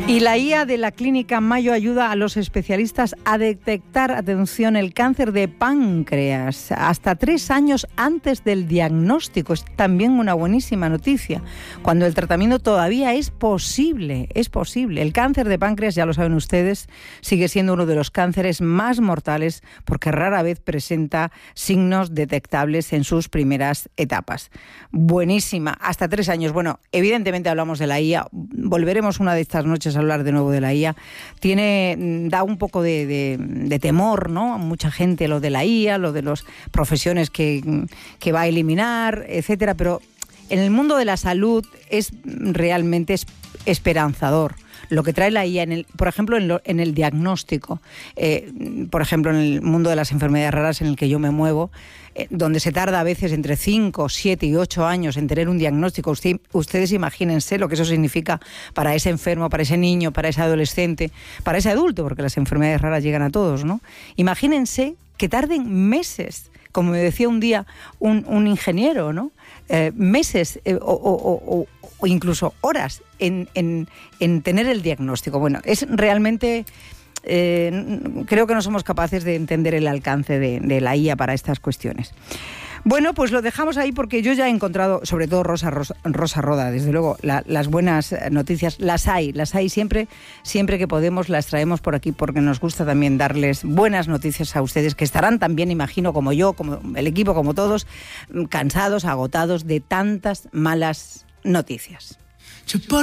Y la IA de la Clínica Mayo ayuda a los especialistas a detectar, atención, el cáncer de páncreas hasta 3 años antes del diagnóstico. Es también una buenísima noticia, cuando el tratamiento todavía es posible. Es posible. El cáncer de páncreas, ya lo saben ustedes, sigue siendo uno de los cánceres más mortales porque rara vez presenta signos detectables en sus primeras etapas. Buenísima. Hasta 3 años. Bueno, evidentemente hablamos de la IA. Volveremos una de estas noches a hablar de nuevo de la IA. Da un poco de temor, ¿no? A mucha gente lo de la IA, lo de las profesiones que va a eliminar, etcétera, pero en el mundo de la salud es realmente esperanzador lo que trae la IA, por ejemplo, en el diagnóstico. Por ejemplo, en el mundo de las enfermedades raras en el que yo me muevo, donde se tarda a veces entre 5, 7 y 8 años en tener un diagnóstico. Ustedes imagínense lo que eso significa para ese enfermo, para ese niño, para ese adolescente, para ese adulto, porque las enfermedades raras llegan a todos, ¿no? Imagínense que tarden meses, como me decía un día un ingeniero, ¿no? Meses o incluso horas en tener el diagnóstico. Bueno, es realmente... creo que no somos capaces de entender el alcance de la IA para estas cuestiones. Bueno, pues lo dejamos ahí porque yo ya he encontrado, sobre todo Rosa Roda, desde luego, las buenas noticias. Las hay siempre que podemos, las traemos por aquí porque nos gusta también darles buenas noticias a ustedes, que estarán también, imagino, como yo, como el equipo, como todos, cansados, agotados de tantas malas noticias.